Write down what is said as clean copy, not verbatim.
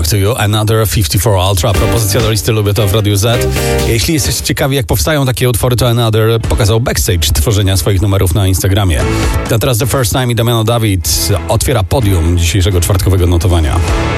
Talk to You, Another 54 Ultra. Propozycja do listy Lubię to w Radiu Z. Jeśli jesteście ciekawi, jak powstają takie utwory, to Another pokazał backstage tworzenia swoich numerów na Instagramie. A teraz The First Time i Damiano David otwiera podium dzisiejszego czwartkowego notowania.